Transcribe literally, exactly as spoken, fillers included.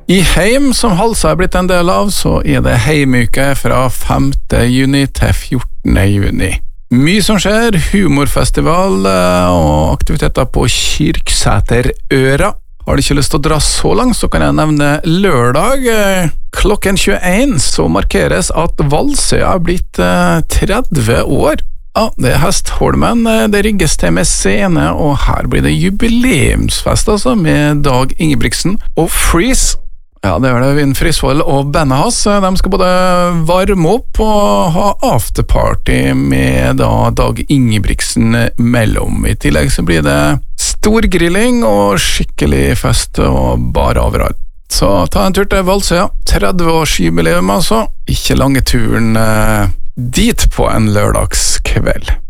I Heim, som Halsa er blitt en del av, så er det Heimuke fra femte juni til fjortende juni. Mye som skjer, humorfestival og aktiviteter på Kyrksæterøra. Har du ikke lyst til å dra så langt, så kan jeg nevne lørdag klokken tjueen, så markeres at Valsøya er blitt tretti år. Ja, det er Hestholmen, det rigges til med scene, og her blir det jubileumsfest altså, med Dag Ingebrigtsen og Freeze. Ja, det er det Vinn Frisvold og bandet hans. De skal både varme opp og ha afterparty med da Dag Ingebrigtsen mellom. I tillegg så blir det stor grilling og skikkelig fest og bare overalt. Så ta en tur til Valsøya, tretti års jubileum altså. Ikke lange turen eh, dit på en lørdagskveld.